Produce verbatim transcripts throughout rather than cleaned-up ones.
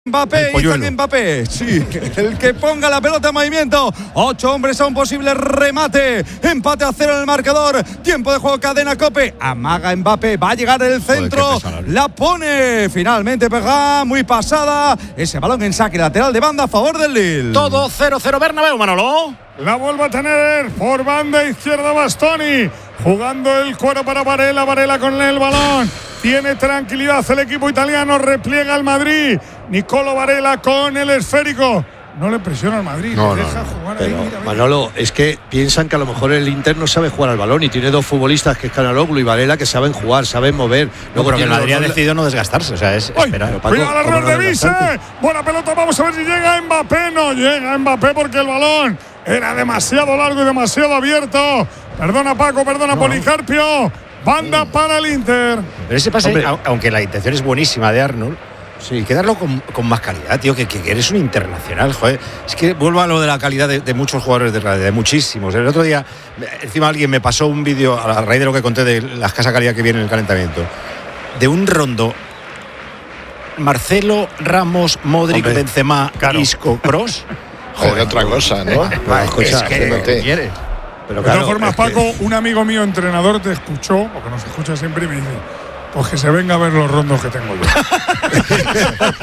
Mbappé, Ethan Mbappé, sí, el que ponga la pelota en movimiento. Ocho hombres a un posible remate. Empate a cero en el marcador. Tiempo de juego, cadena Cope. Amaga Mbappé, va a llegar el centro. Joder, la pone. Finalmente pega, muy pasada. Ese balón en saque lateral de banda a favor del Lille. Todo cero cero Bernabéu, Manolo. La vuelve a tener por banda izquierda Bastoni. Jugando el cuero para Varela. Varela con el balón. Tiene tranquilidad el equipo italiano. Repliega el Madrid. Nicolo Varela con el esférico. No le presiona al Madrid. No, le no, deja no. jugar Pero, ahí. Mira, mira. Manolo, es que piensan que a lo mejor el Inter no sabe jugar al balón y tiene dos futbolistas, que es Canaloglu y Varela, que saben jugar, saben mover. No, pero que el Madrid ha los... decidido no desgastarse. O sea, es ¡Ay! esperar. Cuidado el error de Vise. Buena pelota. Vamos a ver si llega Mbappé. No llega Mbappé porque el balón era demasiado largo y demasiado abierto. Perdona Paco, perdona no. Policarpio. Banda para el Inter. Pero ese pase, Hombre. aunque la intención es buenísima de Arnold, sí, hay que darlo con, con más calidad, tío, que, que eres un internacional, joder. Es que vuelvo a lo de la calidad de, de muchos jugadores de radio, de muchísimos. El otro día, encima alguien me pasó un vídeo, a raíz de lo que conté de la escasa calidad que viene en el calentamiento, de un rondo Marcelo, Ramos, Modric, Hombre, Benzema, claro. Isco, Kroos. Joder, otra cosa, ¿no? Va, escucha, es que no te quiere. Pero claro, de todas formas, Paco, que... un amigo mío entrenador te escuchó, porque nos escucha siempre, y me dice: pues que se venga a ver los rondos que tengo yo.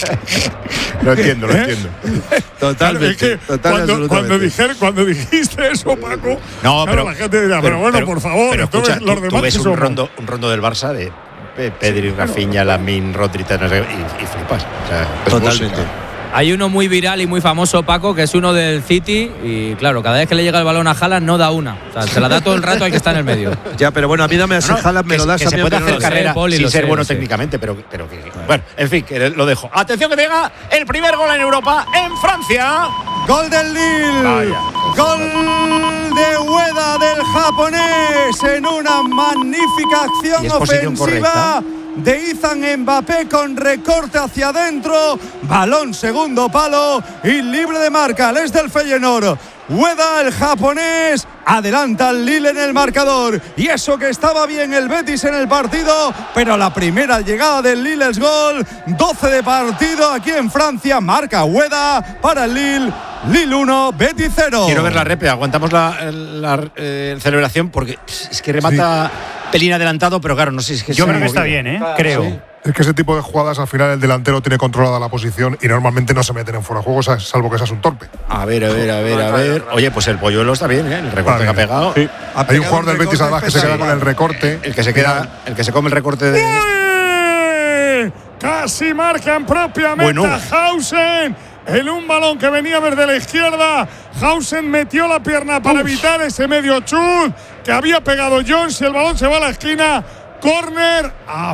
Lo entiendo, lo ¿Eh? entiendo. Totalmente. Es que total, cuando, cuando, dijer, cuando dijiste eso, Paco, no, pero, claro, la gente dirá, pero, pero bueno, pero, por favor, pero escucha, ves, los tú, demás tú ves un somos. rondo, un rondo del Barça de Pedri, sí, Rafinha, claro. Lamine, Rodri, y, y flipas. O sea, totalmente. Hay uno muy viral y muy famoso, Paco, que es uno del City y claro, cada vez que le llega el balón a Haaland no da una. O sea, se la da todo el rato al que está en el medio. Ya, pero bueno, a mí dame a ese no, no, Haaland, me lo das que a mí. Se puede hacer carrera Poli, sin ser sé, bueno técnicamente, pero, pero que, bueno, en fin, que lo dejo. Atención que llega el primer gol en Europa, en Francia. Gol del Lille. Vaya. Gol de Ueda del japonés en una magnífica acción ofensiva de Ethan Mbappé con recorte hacia adentro, balón segundo palo y libre de marca. Es del Feyenoord. Ueda, el japonés, adelanta al Lille en el marcador. Y eso que estaba bien el Betis en el partido, pero la primera llegada del Lille es gol. doce de partido aquí en Francia. Marca Ueda para el Lille. Lille uno, Betis cero. Quiero ver la repe. Aguantamos la, la eh, celebración porque es que remata sí. pelín adelantado, pero claro, no sé si es que... Yo creo que está bien, ¿eh? Creo. Sí. Es que ese tipo de jugadas al final el delantero tiene controlada la posición y normalmente no se meten en fuera de juego, salvo que seas un torpe. A ver, a ver, a ver, a ver. Oye, pues el Polluelo está bien, ¿eh? El recorte que ha pegado. Sí. Ha Hay un jugador del Betis además que se queda con el recorte. El que se queda, el que se come el recorte de... ¡Uy! Casi marcan propiamente bueno. a Hausen. En un balón que venía desde la izquierda, Hausen metió la pierna para Uf. evitar ese medio chut que había pegado Jones y el balón se va a la esquina. Córner a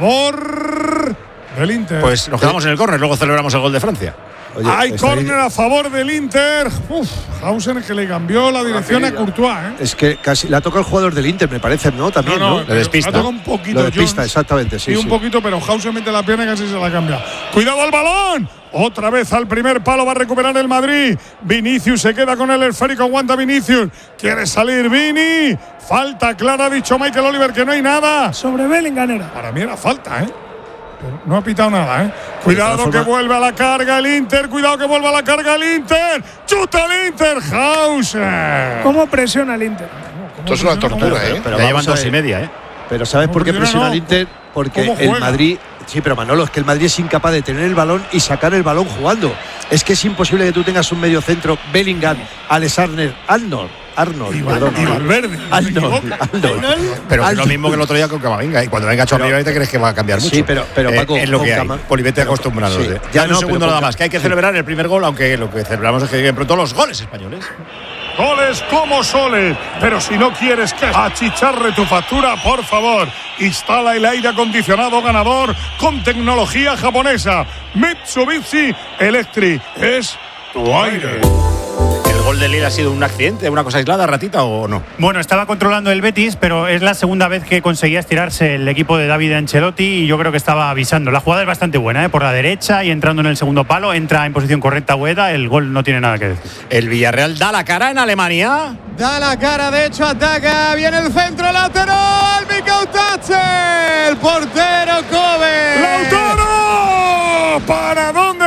favor del Inter. Pues nos quedamos en el córner, luego celebramos el gol de Francia. Oye, Hay córner a favor del Inter. Uf, Hausen que le cambió la dirección a Courtois, ¿eh? Es que casi la toca el jugador del Inter, me parece, ¿no? También, no, no, ¿no? Le despista. La toca un poquito. Lo despista, Jones, exactamente, sí. Y un sí. poquito, pero Hausen mete la pierna y casi se la cambia. ¡Cuidado al balón! Otra vez al primer palo va a recuperar el Madrid. Vinicius se queda con el esférico. Aguanta Vinicius. Quiere salir Vini. Falta clara, ha dicho Michael Oliver que no hay nada. Sobre Bellingham era. Para mí era falta, ¿eh? Pero no ha pitado nada, ¿eh? Cuidado forma... que vuelve a la carga el Inter. Cuidado que vuelve a la carga el Inter. ¡Chuta el Inter! Hausen. ¿Cómo presiona el Inter? Esto es una tortura, ¿eh? Pero ya llevan dos y media, ¿eh? Pero ¿sabes por qué presiona el Inter? Porque el Madrid... Sí, pero Manolo, es que el Madrid es incapaz de tener el balón y sacar el balón jugando. Es que es imposible que tú tengas un medio centro, Bellingham, Alexander, Arnold, Arnold, y perdón, y Valverde, Arnold, Arnold, pero Arnold. Es lo mismo que el otro día con Camavinga. Y cuando venga Chomillo, ¿te crees que va a cambiar mucho? Sí, pero, pero Paco, eh, es lo que hay. Cama... Polivete acostumbrado. Sí, ya no, un segundo nada con... más, que hay que celebrar el primer gol, aunque lo que celebramos es que lleguen pronto los goles españoles. Goles como soles, pero si no quieres que achicharre tu factura, por favor, instala el aire acondicionado ganador con tecnología japonesa. Mitsubishi Electric es tu aire. El gol gol de Lille ha sido un accidente, una cosa aislada, ratita o no? Bueno, estaba controlando el Betis, pero es la segunda vez que conseguía estirarse el equipo de David Ancelotti y yo creo que estaba avisando. La jugada es bastante buena, ¿eh? Por la derecha y entrando en el segundo palo, entra en posición correcta Ueda, el gol no tiene nada que decir. El Villarreal da la cara en Alemania. Da la cara, de hecho ataca, viene el centro lateral, Mikautacel, el portero Kobe. ¡Lautaro! ¿Para dónde?